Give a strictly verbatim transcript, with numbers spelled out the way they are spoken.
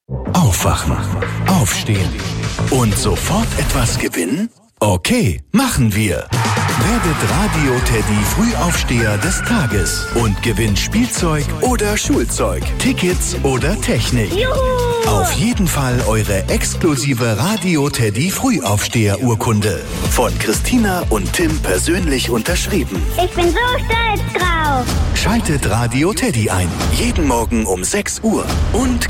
Aufwachen, aufstehen und sofort etwas gewinnen? Okay, machen wir. Werdet Radio-Teddy Frühaufsteher des Tages und gewinn Spielzeug oder Schulzeug, Tickets oder Technik. Juhu! Auf jeden Fall eure exklusive Radio-Teddy Frühaufsteher-Urkunde. Von Christina und Tim persönlich unterschrieben. Ich bin so stolz drauf. Schaltet Radio Teddy ein. Jeden Morgen um sechs Uhr. Und